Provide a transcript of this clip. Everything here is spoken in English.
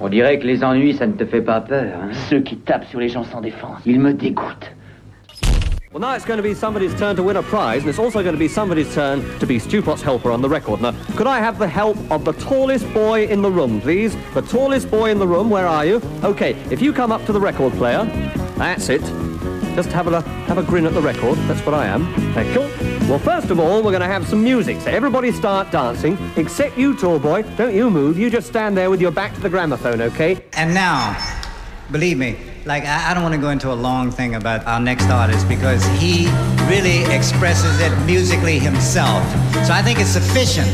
On dirait que les ennuis, ça ne te fait pas peur, hein? Ceux qui tapent sur les gens sans défense. Ils me dégoûtent. Well, now it's going to be somebody's turn to win a prize, and it's also going to be somebody's turn to be Stewpot's helper on the record. Now, could I have the help of the tallest boy in the room, please? The tallest boy in the room, where are you? Okay, if you come up to the record player, that's it. Just have a grin at the record, that's what I am. Thank you. Well, first of all, we're going to have some music, so everybody start dancing, except you, tall boy. Don't you move, you just stand there with your back to the gramophone, okay? And now, believe me, like, I don't want to go into a long thing about our next artist because he really expresses it musically himself. So I think it's sufficient